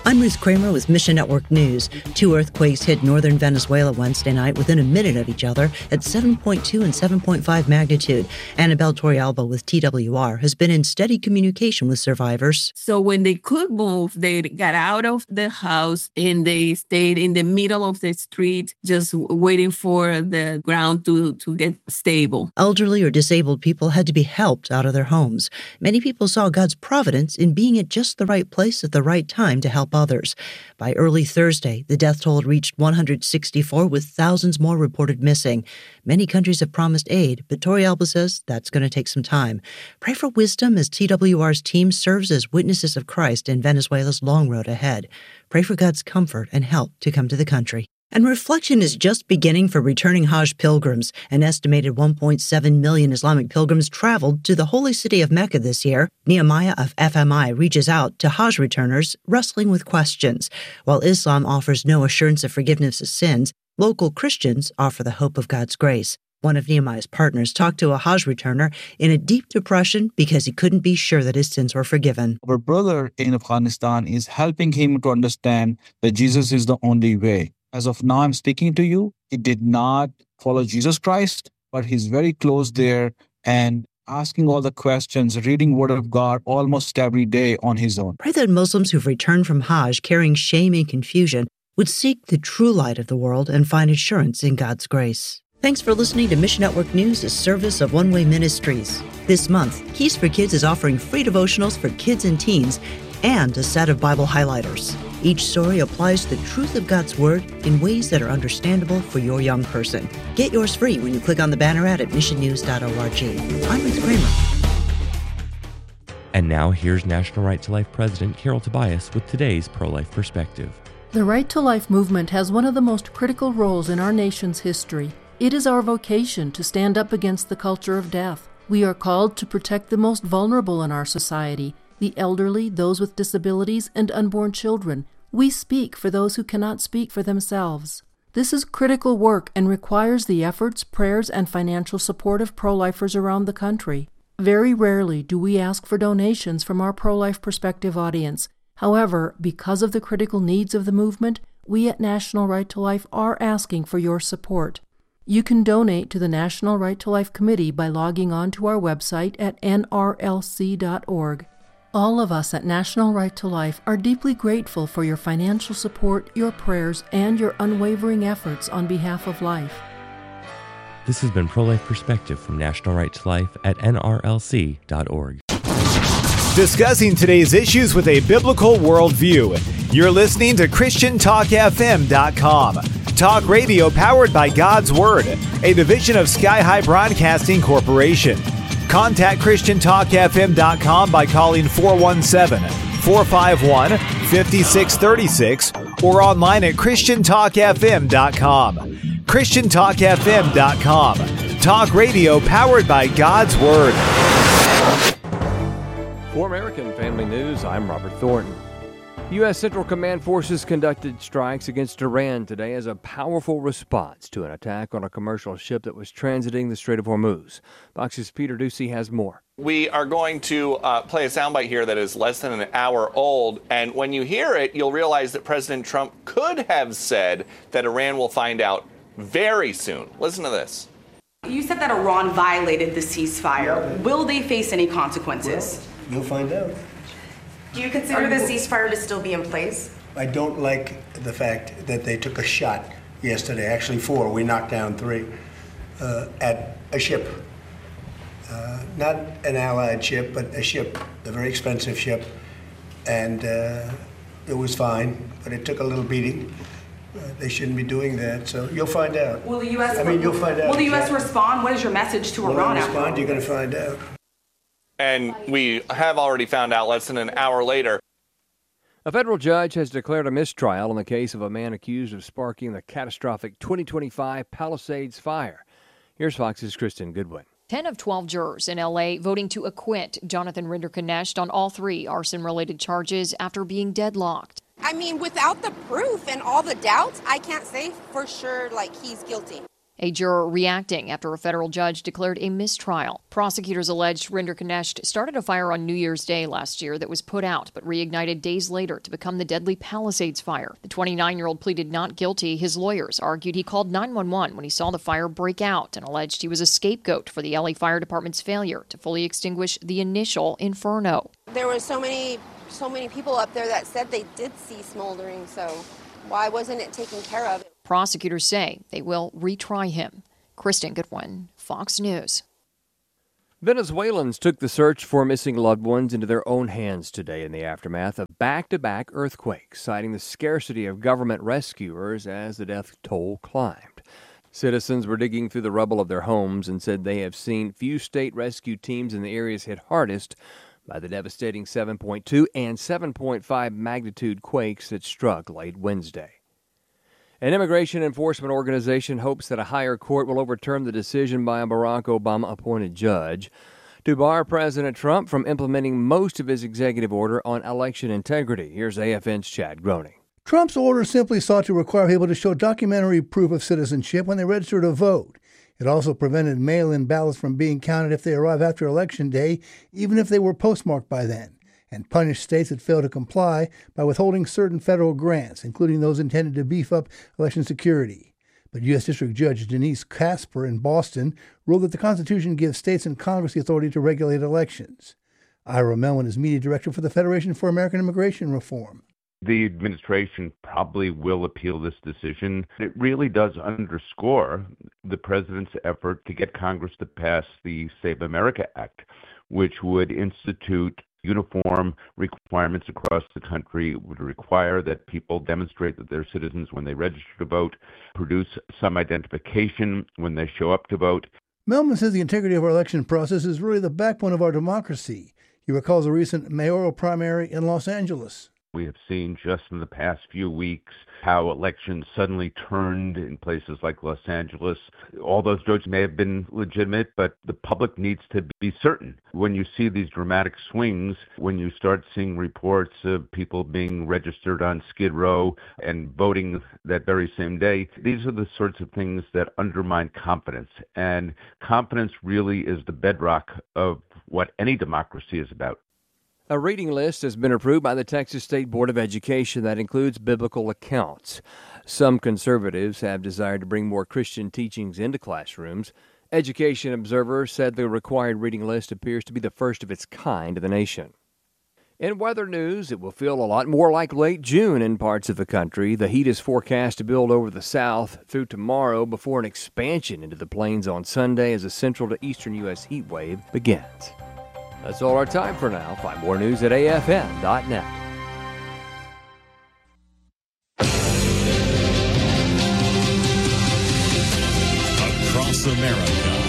I'm Ruth Kramer with Mission Network News. 2 earthquakes hit northern Venezuela Wednesday night within a minute of each other at 7.2 and 7.5 magnitude. Annabelle Torrealba with TWR has been in steady communication with survivors. So when they could move, they got out of the house and they stayed in the middle of the street, just waiting for the ground to get stable. Elderly or disabled people had to be helped out of their homes. Many people saw God's providence in being at just the right place at the right time to help others. By early Thursday, the death toll reached 164, with thousands more reported missing. Many countries have promised aid, but Torrealba says that's going to take some time. Pray for wisdom as TWR's team serves as witnesses of Christ in Venezuela's long road ahead. Pray for God's comfort and help to come to the country. And reflection is just beginning for returning Hajj pilgrims. An estimated 1.7 million Islamic pilgrims traveled to the holy city of Mecca this year. Nehemiah of FMI reaches out to Hajj returners wrestling with questions. While Islam offers no assurance of forgiveness of sins, local Christians offer the hope of God's grace. One of Nehemiah's partners talked to a Hajj returner in a deep depression because he couldn't be sure that his sins were forgiven. Our brother in Afghanistan is helping him to understand that Jesus is the only way. As of now, I'm speaking to you. He did not follow Jesus Christ, but he's very close there and asking all the questions, reading Word of God almost every day on his own. Pray that Muslims who've returned from Hajj carrying shame and confusion would seek the true light of the world and find assurance in God's grace. Thanks for listening to Mission Network News, a service of One Way Ministries. This month, Keys for Kids is offering free devotionals for kids and teens and a set of Bible highlighters. Each story applies the truth of God's Word in ways that are understandable for your young person. Get yours free when you click on the banner ad at missionnews.org. I'm Ruth Kramer. And now here's National Right to Life President Carol Tobias with today's pro-life perspective. The Right to Life movement has one of the most critical roles in our nation's history. It is our vocation to stand up against the culture of death. We are called to protect the most vulnerable in our society, the elderly, those with disabilities, and unborn children. We speak for those who cannot speak for themselves. This is critical work and requires the efforts, prayers, and financial support of pro-lifers around the country. Very rarely do we ask for donations from our pro-life perspective audience. However, because of the critical needs of the movement, we at National Right to Life are asking for your support. You can donate to the National Right to Life Committee by logging on to our website at nrlc.org. All of us at National Right to Life are deeply grateful for your financial support, your prayers, and your unwavering efforts on behalf of life. This has been Pro-Life Perspective from National Right to Life at nrlc.org. Discussing today's issues with a biblical worldview. You're listening to ChristianTalkFM.com. Talk radio powered by God's Word, a division of Sky High Broadcasting Corporation. Contact ChristianTalkFM.com by calling 417-451-5636 or online at ChristianTalkFM.com. ChristianTalkFM.com. Talk radio powered by God's Word. For American Family News, I'm Robert Thornton. U.S. Central Command forces conducted strikes against Iran today as a powerful response to an attack on a commercial ship that was transiting the Strait of Hormuz. Fox's Peter Ducey has more. We are going to play a soundbite here that is less than an hour old, and when you hear it, you'll realize that President Trump could have said that Iran will find out very soon. Listen to this. You said that Iran violated the ceasefire. Will they face any consequences? Well, you'll find out. Do you consider the ceasefire to still be in place? I don't like the fact that they took a shot yesterday, actually 4, we knocked down 3, at a ship. Not an Allied ship, but a ship, a very expensive ship. And it was fine, but it took a little beating. They shouldn't be doing that, so you'll find out. Will the U.S. You'll find out. Will the U.S. respond? What is your message to Iran? Respond, you're going to find out. And we have already found out less than an hour later. A federal judge has declared a mistrial in the case of a man accused of sparking the catastrophic 2025 Palisades fire. Here's Fox's Kristen Goodwin. 10 of 12 jurors in L.A. voting to acquit Jonathan Rinder-Knecht on all 3 arson-related charges after being deadlocked. I mean, without the proof and all the doubts, I can't say for sure, he's guilty. A juror reacting after a federal judge declared a mistrial. Prosecutors alleged Rinderknecht started a fire on New Year's Day last year that was put out but reignited days later to become the deadly Palisades fire. The 29-year-old pleaded not guilty. His lawyers argued he called 911 when he saw the fire break out and alleged he was a scapegoat for the LA Fire Department's failure to fully extinguish the initial inferno. There were so many people up there that said they did see smoldering, so why wasn't it taken care of? Prosecutors say they will retry him. Kristen Goodwin, Fox News. Venezuelans took the search for missing loved ones into their own hands today in the aftermath of back-to-back earthquakes, citing the scarcity of government rescuers as the death toll climbed. Citizens were digging through the rubble of their homes and said they have seen few state rescue teams in the areas hit hardest by the devastating 7.2 and 7.5 magnitude quakes that struck late Wednesday. An immigration enforcement organization hopes that a higher court will overturn the decision by a Barack Obama-appointed judge to bar President Trump from implementing most of his executive order on election integrity. Here's AFN's Chad Groening. Trump's order simply sought to require people to show documentary proof of citizenship when they register to vote. It also prevented mail-in ballots from being counted if they arrive after Election Day, even if they were postmarked by then, and punished states that fail to comply by withholding certain federal grants, including those intended to beef up election security. But U.S. District Judge Denise Casper in Boston ruled that the Constitution gives states and Congress the authority to regulate elections. Ira Melwin is media director for the Federation for American Immigration Reform. The administration probably will appeal this decision. It really does underscore the president's effort to get Congress to pass the Save America Act, which would institute uniform requirements across the country, would require that people demonstrate that they're citizens when they register to vote, produce some identification when they show up to vote. Melman says the integrity of our election process is really the backbone of our democracy. He recalls a recent mayoral primary in Los Angeles. We have seen just in the past few weeks how elections suddenly turned in places like Los Angeles. All those votes may have been legitimate, but the public needs to be certain. When you see these dramatic swings, when you start seeing reports of people being registered on Skid Row and voting that very same day, these are the sorts of things that undermine confidence. And confidence really is the bedrock of what any democracy is about. A reading list has been approved by the Texas State Board of Education that includes biblical accounts. Some conservatives have desired to bring more Christian teachings into classrooms. Education observers said the required reading list appears to be the first of its kind in the nation. In weather news, it will feel a lot more like late June in parts of the country. The heat is forecast to build over the south through tomorrow before an expansion into the plains on Sunday as a central to eastern U.S. heat wave begins. That's all our time for now. Find more news at afn.net. Across America.